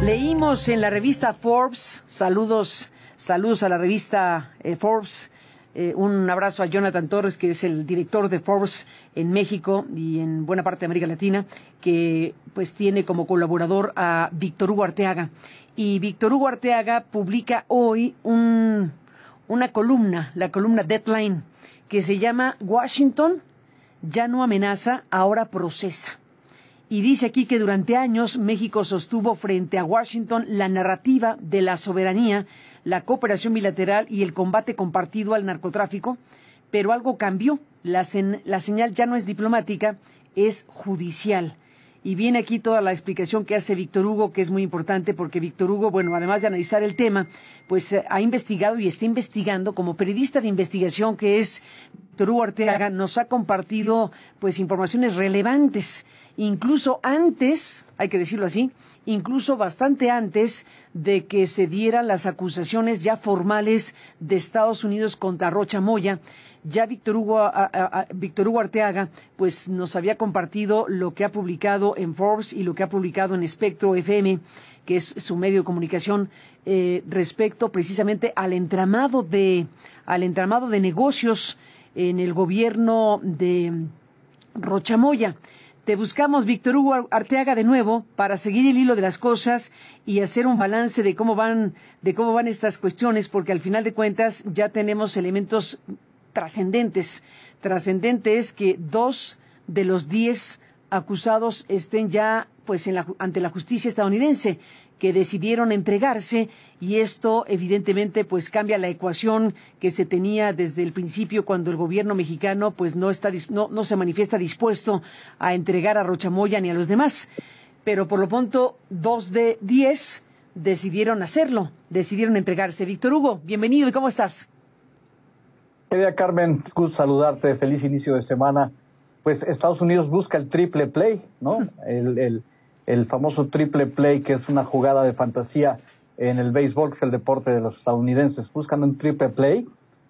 Leímos en la revista Forbes, saludos a la revista Forbes, un abrazo a Jonathan Torres, que es el director de Forbes en México y en buena parte de América Latina, que pues tiene como colaborador a Víctor Hugo Arteaga. Y Víctor Hugo Arteaga publica hoy una columna, la columna Deadline, que se llama Washington ya no amenaza, ahora procesa. Y dice aquí que durante años México sostuvo frente a Washington la narrativa de la soberanía, la cooperación bilateral y el combate compartido al narcotráfico, pero algo cambió. La señal ya no es diplomática, es judicial. Y viene aquí toda la explicación que hace Víctor Hugo, que es muy importante porque Víctor Hugo, bueno, además de analizar el tema, pues ha investigado y está investigando como periodista de investigación que es Víctor Hugo Arteaga, nos ha compartido pues informaciones relevantes, incluso antes, hay que decirlo así, incluso bastante antes de que se dieran las acusaciones ya formales de Estados Unidos contra Rocha Moya. Ya Víctor Hugo Arteaga pues nos había compartido lo que ha publicado en Forbes y lo que ha publicado en Espectro FM, que es su medio de comunicación, respecto precisamente al entramado de negocios en el gobierno de Rocha Moya. Te buscamos, Víctor Hugo Arteaga, de nuevo para seguir el hilo de las cosas y hacer un balance de cómo van estas cuestiones, porque al final de cuentas ya tenemos elementos trascendentes. Trascendente es que 2 de los 10 acusados estén ya pues ante la justicia estadounidense, que decidieron entregarse, y esto evidentemente pues cambia la ecuación que se tenía desde el principio, cuando el gobierno mexicano pues no se manifiesta dispuesto a entregar a Rocha Moya ni a los demás. Pero por lo pronto 2 de 10 decidieron hacerlo, decidieron entregarse. Víctor Hugo, bienvenido, ¿y cómo estás? Querida Carmen, gusto saludarte, feliz inicio de semana. Pues Estados Unidos busca el triple play, ¿no? El famoso triple play, que es una jugada de fantasía en el béisbol, que es el deporte de los estadounidenses. Buscan un triple play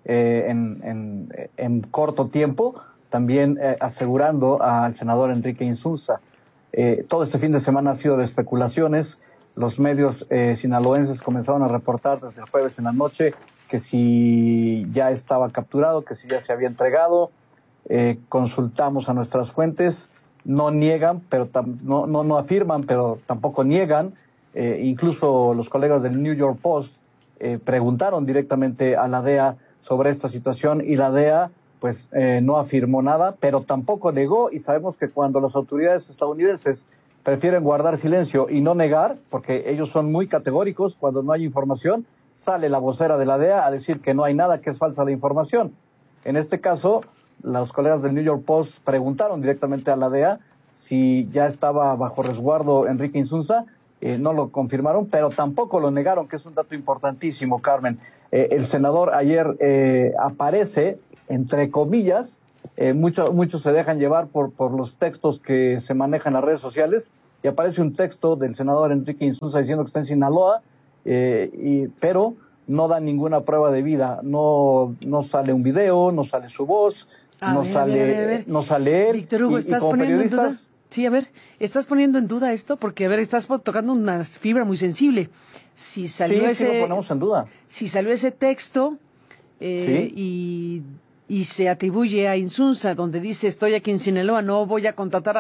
en corto tiempo, también asegurando al senador Enrique Insunza. Todo este fin de semana ha sido de especulaciones. Los medios sinaloenses comenzaron a reportar desde el jueves en la noche que si ya estaba capturado, que si ya se había entregado. Consultamos a nuestras fuentes, no niegan, pero no afirman, pero tampoco niegan. Incluso los colegas del New York Post preguntaron directamente a la DEA sobre esta situación, y la DEA pues no afirmó nada, pero tampoco negó. Y sabemos que cuando las autoridades estadounidenses prefieren guardar silencio y no negar, porque ellos son muy categóricos cuando no hay información, sale la vocera de la DEA a decir que no hay nada, que es falsa la información. En este caso, los colegas del New York Post preguntaron directamente a la DEA si ya estaba bajo resguardo Enrique Insunza. No lo confirmaron, pero tampoco lo negaron, que es un dato importantísimo, Carmen. El senador ayer aparece, entre comillas, muchos se dejan llevar por los textos que se manejan en las redes sociales, y aparece un texto del senador Enrique Insunza diciendo que está en Sinaloa, pero no da ninguna prueba de vida. No sale un video, no sale su voz, no sale él. Víctor Hugo, ¿estás poniendo en duda? Sí, a ver, ¿estás poniendo en duda esto? Porque, a ver, estás tocando una fibra muy sensible. Si salió sí lo ponemos en duda. Si salió ese texto y se atribuye a Insunza, donde dice: estoy aquí en Sinaloa, no voy a contratar